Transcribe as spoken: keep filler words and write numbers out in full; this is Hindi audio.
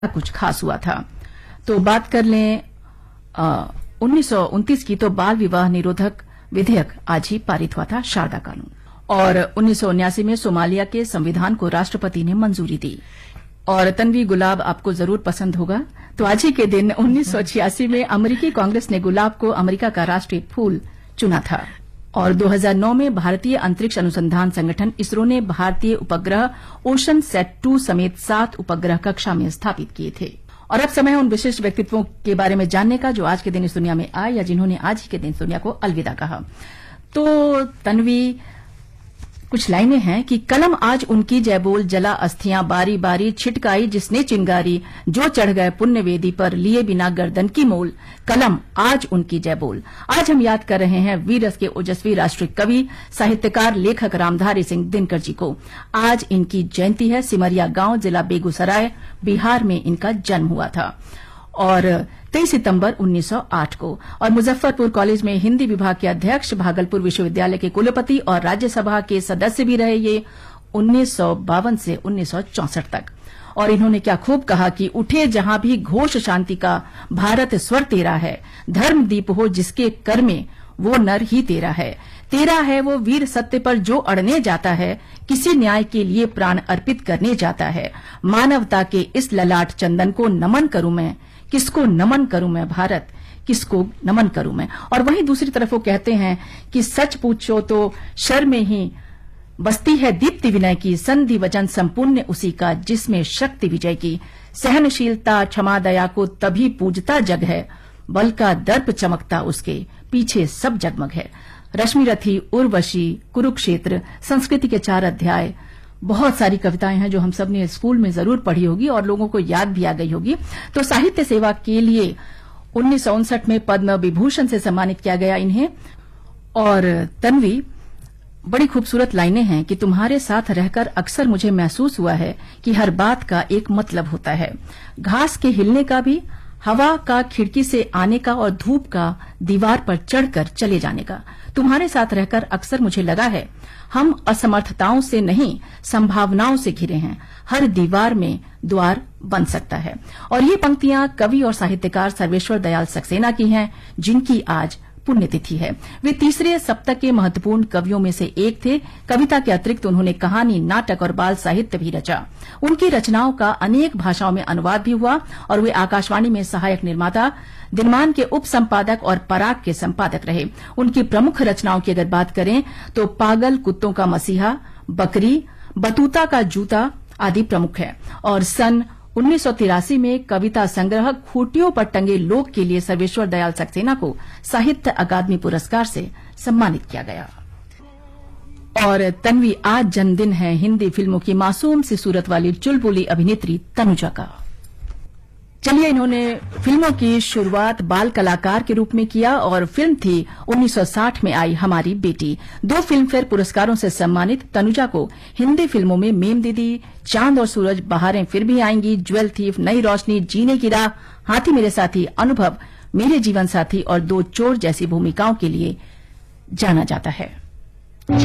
कुछ खास हुआ था। तो बात कर लें उन्नीस सौ उनतीस की, तो बाल विवाह निरोधक विधेयक आज ही पारित हुआ था, शारदा कानून। और उन्नीस सौ उन्यासी में सोमालिया के संविधान को राष्ट्रपति ने मंजूरी दी। और तन्वी, गुलाब आपको जरूर पसंद होगा, तो आज ही के दिन उन्नीस सौ छियासी में अमेरिकी कांग्रेस ने गुलाब को अमेरिका का राष्ट्रीय फूल चुना था। और दो हज़ार नौ में भारतीय अंतरिक्ष अनुसंधान संगठन इसरो ने भारतीय उपग्रह ओशन सेट टू समेत सात उपग्रह कक्षा में स्थापित किए थे। और अब समय है उन विशिष्ट व्यक्तित्वों के बारे में जानने का जो आज के दिन इस दुनिया में आए या जिन्होंने आज ही के दिन इस दुनिया को अलविदा कहा। तो तन्वी, कुछ लाइनें हैं कि कलम आज उनकी जय बोल, जला अस्थियां बारी बारी, छिटकाई जिसने चिंगारी, जो चढ़ गए पुण्य वेदी पर, लिए बिना गर्दन की मोल, कलम आज उनकी जय बोल। आज हम याद कर रहे हैं वीर रस के ओजस्वी राष्ट्रीय कवि, साहित्यकार, लेखक रामधारी सिंह दिनकर जी को। आज इनकी जयंती है। सिमरिया गांव, जिला बेगूसराय, बिहार में इनका जन्म हुआ था और तेईस सितंबर उन्नीस सौ आठ को। और मुजफ्फरपुर कॉलेज में हिंदी विभाग के अध्यक्ष, भागलपुर विश्वविद्यालय के कुलपति और राज्यसभा के सदस्य भी रहे ये उन्नीस सौ बावन से उन्नीस सौ चौसठ तक। और इन्होंने क्या खूब कहा कि उठे जहां भी घोष शांति का, भारत स्वर तेरा है, धर्म दीप हो जिसके कर में, वो नर ही तेरा है, तेरा है वो वीर सत्य पर जो अड़ने जाता है, किसी न्याय के लिए प्राण अर्पित करने जाता है, मानवता के इस ललाट चंदन को नमन करूं मैं, किसको नमन करूं मैं भारत, किसको नमन करूं मैं। और वहीं दूसरी तरफ वो कहते हैं कि सच पूछो तो शर में ही बस्ती है दीप्ति विनय की, संधि वचन संपूर्ण उसी का, जिसमें शक्ति विजय की, सहनशीलता क्षमा दया को तभी पूजता जग है, बल का दर्प चमकता उसके पीछे सब जगमग है। रश्मि रथी, उर्वशी, कुरुक्षेत्र, संस्कृति के चार अध्याय, बहुत सारी कविताएं हैं जो हम सब ने स्कूल में जरूर पढ़ी होगी और लोगों को याद भी आ गई होगी। तो साहित्य सेवा के लिए उन्नीस सौ उनसठ में पद्म विभूषण से सम्मानित किया गया इन्हें। और तन्वी, बड़ी खूबसूरत लाइनें हैं कि तुम्हारे साथ रहकर अक्सर मुझे महसूस हुआ है कि हर बात का एक मतलब होता है, घास के हिलने का भी, हवा का खिड़की से आने का और धूप का दीवार पर चढ़कर चले जाने का। तुम्हारे साथ रहकर अक्सर मुझे लगा है हम असमर्थताओं से नहीं, संभावनाओं से घिरे हैं, हर दीवार में द्वार बन सकता है। और ये पंक्तियां कवि और साहित्यकार सर्वेश्वर दयाल सक्सेना की हैं, जिनकी आज पुण्यतिथि है। वे तीसरे सप्तक के महत्वपूर्ण कवियों में से एक थे। कविता के अतिरिक्त उन्होंने कहानी, नाटक और बाल साहित्य भी रचा। उनकी रचनाओं का अनेक भाषाओं में अनुवाद भी हुआ और वे आकाशवाणी में सहायक निर्माता, दिनमान के उप संपादक और पराग के संपादक रहे। उनकी प्रमुख रचनाओं की अगर बात करें तो पागल कुत्तों का मसीहा, बकरी, बतूता का जूता आदि प्रमुख है। और सन उन्नीस सौ तिरासी में कविता संग्रह खूंटियों पर टंगे लोक के लिए सर्वेश्वर दयाल सक्सेना को साहित्य अकादमी पुरस्कार से सम्मानित किया गया। और तन्वी, आज जन्मदिन है हिंदी फिल्मों की मासूम सी सूरत वाली चुलबुली अभिनेत्री तनुजा का। चलिए, इन्होंने फिल्मों की शुरुआत बाल कलाकार के रूप में किया और फिल्म थी उन्नीस सौ साठ में आई हमारी बेटी। दो फिल्मफेयर पुरस्कारों से सम्मानित तनुजा को हिंदी फिल्मों में मेम दीदी, चांद और सूरज, बहारें फिर भी आएंगी, ज्वेल थीफ, नई रोशनी, जीने की राह, हाथी मेरे साथी, अनुभव, मेरे जीवन साथी और दो चोर जैसी भूमिकाओं के लिए जाना जाता है।